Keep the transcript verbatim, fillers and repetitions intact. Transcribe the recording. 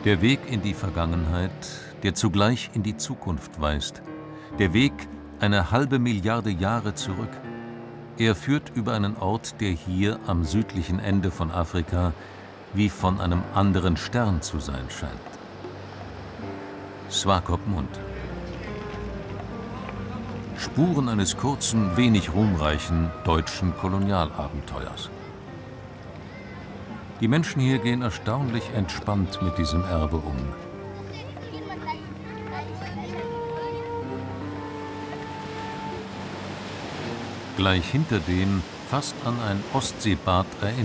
Der Weg in die Vergangenheit, der zugleich in die Zukunft weist. Der Weg eine halbe Milliarde Jahre zurück. Er führt über einen Ort, der hier am südlichen Ende von Afrika wie von einem anderen Stern zu sein scheint. Swakopmund. Spuren eines kurzen, wenig ruhmreichen deutschen Kolonialabenteuers. Die Menschen hier gehen erstaunlich entspannt mit diesem Erbe um. Gleich hinter dem, fast an ein Ostseebad erinnert